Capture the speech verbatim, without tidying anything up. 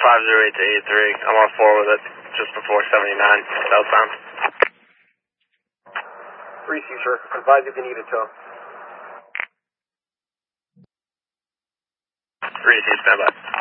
five zero eight to eighty-three. I'm on four with it, just before seventy-nine, southbound. three C, sir. Advise if you need a tow. three C, stand by.